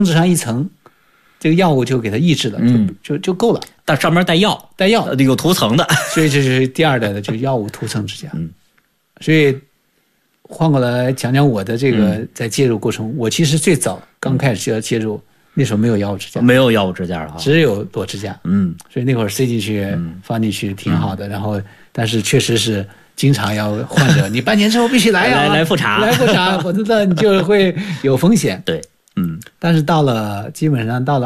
质上一层，这个药物就给它抑制了，就够了。 但上面带药有涂层的， 所以这是第2代的，就是药物涂层支架。所以换过来讲讲我的这个在介入过程，我其实最早刚开始就要介入，那时候没有药物支架， 没有药物支架哈， 只有裸支架。所以那会儿塞进去、放进去挺好的。然后，但是确实是经常要患者，你半年之后必须来啊， 来复查， 否则你就会有风险。 对， 但是基本上到了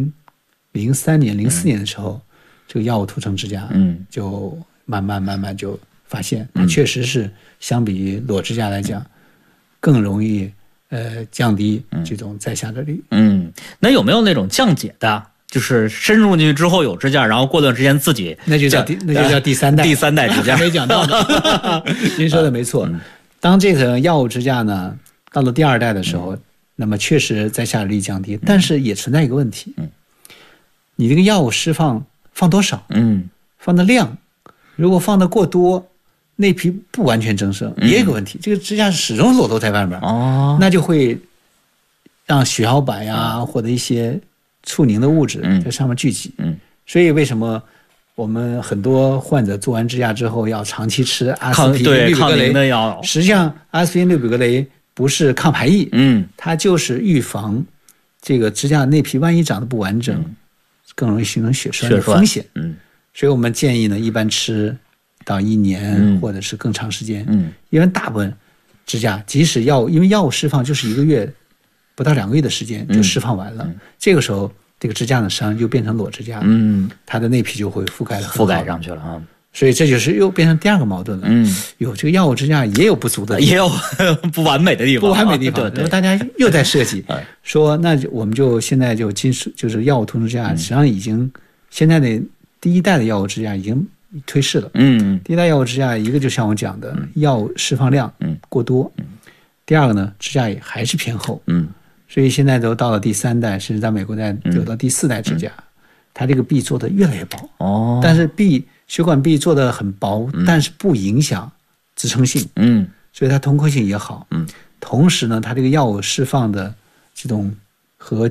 2003年、04年的时候，这个药物涂层支架，就慢慢就发现，它确实是相比于裸支架来讲，更容易降低这种再下的率。 那有没有那种降解的？就是深入进去之后有支架，然后过段时间自己那就叫第3代。 第3代支架没讲到的。您说的没错。当这个药物支架呢到了第2代的时候，那么确实再下的率降低，但是也存在一个问题。你这个药物释放多少？放的量，如果放的过多，内皮不完全增生，也有个问题，这个支架始终裸露在外面，那就会让血小板呀或者一些促凝的物质在上面聚集。所以为什么我们很多患者做完支架之后要长期吃阿司匹林氯比格雷的药？ 实际上阿司匹林氯比格雷不是抗排异，它就是预防这个支架内皮万一长得不完整，更容易形成血栓的风险。所以我们建议呢，一般吃到1年或者是更长时间。因为大部分支架即使因为药物释放就是1个月不到2个月的时间就释放完了，这个时候这个支架的伤又变成裸支架了，它的内皮就会覆盖上去了啊。 所以这就是又变成第2个矛盾了。有这个药物支架也有不足的地方， 也有不完美的地方， 然后大家又在设计说，那我们就现在就是药物涂层支架，实际上已经现在的第1代的药物支架已经退市了。第1代药物支架，一个就像我讲的，药物释放量过多，第2个呢，支架也还是偏厚。所以现在都到了第3代，甚至在美国有到第4代支架，它这个壁做的越来越薄。但是血管壁做的很薄，但是不影响支撑性。所以它通透性也好。同时呢，它这个药物释放的这种和